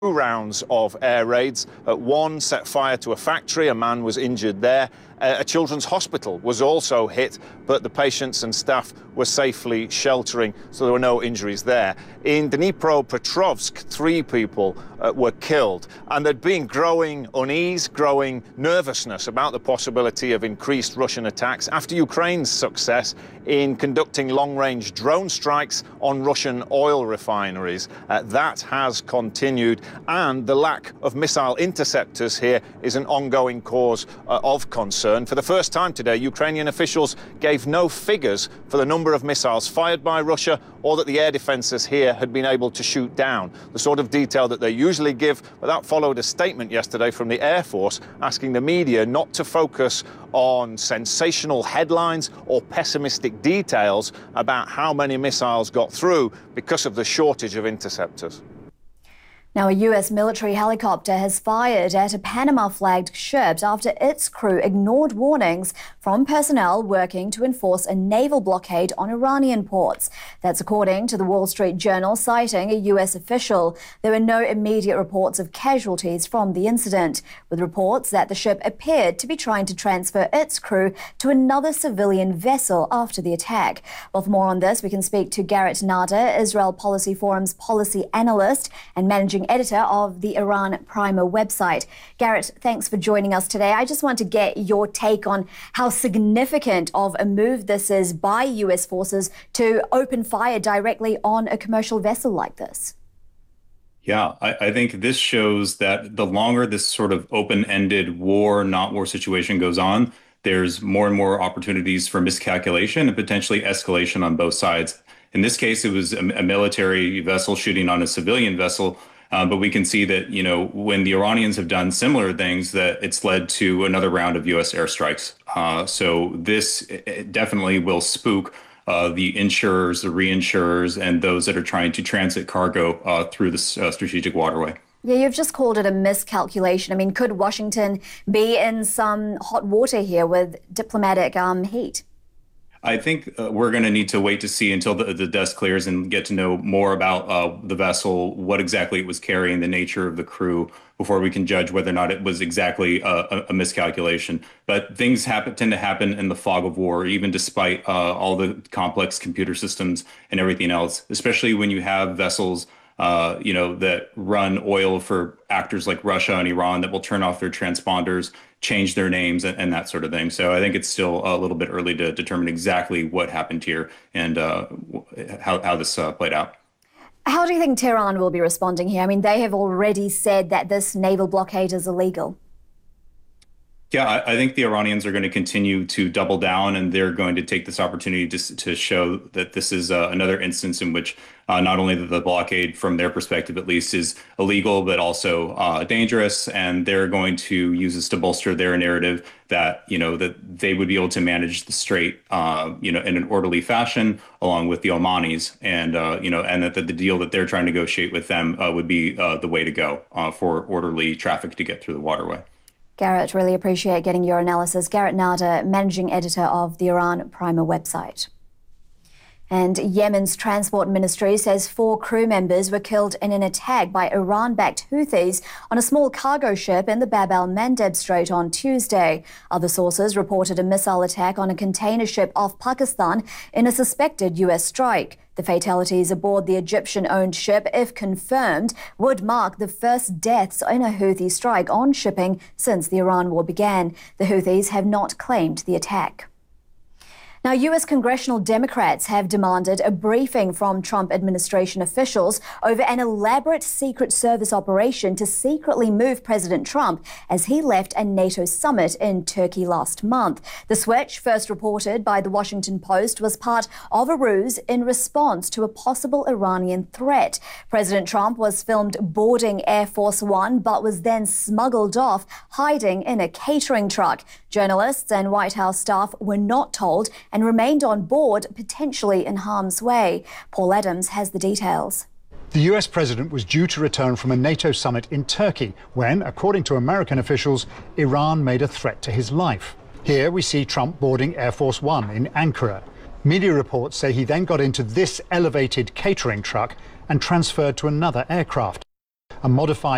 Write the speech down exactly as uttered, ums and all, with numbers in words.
Two rounds of air raids. Uh, one set fire to a factory. A man was injured there. Uh, a children's hospital was also hit, but the patients and staff were safely sheltering, so there were no injuries there. In Dnipropetrovsk, three people uh, were killed, and there'd been growing unease, growing nervousness about the possibility of increased Russian attacks after Ukraine's success in conducting long-range drone strikes on Russian oil refineries. Uh, that has continued, and the lack of missile interceptors here is an ongoing cause uh, of concern. For the first time today, Ukrainian officials gave no figures for the number of missiles fired by Russia or that the air defenses here had been able to shoot down, the sort of detail that they usually give. But that followed a statement yesterday from the Air Force asking the media not to focus on sensational headlines or pessimistic details about how many missiles got through because of the shortage of interceptors. Now, a U S military helicopter has fired at a Panama-flagged ship after its crew ignored warnings from personnel working to enforce a naval blockade on Iranian ports. That's according to the Wall Street Journal, citing a U S official. There were no immediate reports of casualties from the incident, with reports that the ship appeared to be trying to transfer its crew to another civilian vessel after the attack. Well, for more on this, we can speak to Garrett Nader, Israel Policy Forum's policy analyst and managing editor of the Iran Primer website. Garrett, thanks for joining us today. I just want to get your take on how significant of a move this is by U S forces to open fire directly on a commercial vessel like this. Yeah, I, I think this shows that the longer this sort of open-ended war, not war situation goes on, there's more and more opportunities for miscalculation and potentially escalation on both sides. In this case, it was a, a military vessel shooting on a civilian vessel. Uh, but we can see that, you know, when the Iranians have done similar things, that it's led to another round of U S airstrikes. Uh, so this definitely will spook uh, the insurers, the reinsurers, and those that are trying to transit cargo uh, through this uh, strategic waterway. Yeah, you've just called it a miscalculation. I mean, could Washington be in some hot water here with diplomatic um, heat? I think uh, we're going to need to wait to see until the, the dust clears and get to know more about uh, the vessel, what exactly it was carrying, the nature of the crew, before we can judge whether or not it was exactly a, a miscalculation. But things happen, tend to happen in the fog of war, even despite uh, all the complex computer systems and everything else, especially when you have vessels Uh, you know, that run oil for actors like Russia and Iran that will turn off their transponders, change their names, and, and that sort of thing. So I think it's still a little bit early to determine exactly what happened here and uh, how, how this uh, played out. How do you think Tehran will be responding here? I mean, they have already said that this naval blockade is illegal. Yeah, I, I think the Iranians are going to continue to double down, and they're going to take this opportunity to, to show that this is uh, another instance in which uh, not only the, the blockade, from their perspective at least, is illegal, but also uh, dangerous. And they're going to use this to bolster their narrative that, you know, that they would be able to manage the strait, uh, you know, in an orderly fashion, along with the Omanis, and uh, you know, and that the, the deal that they're trying to negotiate with them uh, would be uh, the way to go uh, for orderly traffic to get through the waterway. Garrett, really appreciate getting your analysis. Garrett Nader, managing editor of the Iran Primer website. And Yemen's transport ministry says four crew members were killed in an attack by Iran-backed Houthis on a small cargo ship in the Bab el-Mandeb Strait on Tuesday. Other sources reported a missile attack on a container ship off Pakistan in a suspected U S strike. The fatalities aboard the Egyptian-owned ship, if confirmed, would mark the first deaths in a Houthi strike on shipping since the Iran war began. The Houthis have not claimed the attack. Now, U S congressional Democrats have demanded a briefing from Trump administration officials over an elaborate Secret Service operation to secretly move President Trump as he left a NATO summit in Turkey last month. The switch, first reported by the Washington Post, was part of a ruse in response to a possible Iranian threat. President Trump was filmed boarding Air Force One, but was then smuggled off, hiding in a catering truck. Journalists and White House staff were not told and remained on board, potentially in harm's way. Paul Adams has the details. The U S president was due to return from a NATO summit in Turkey when, according to American officials, Iran made a threat to his life. Here we see Trump boarding Air Force One in Ankara. Media reports say he then got into this elevated catering truck and transferred to another aircraft, a modified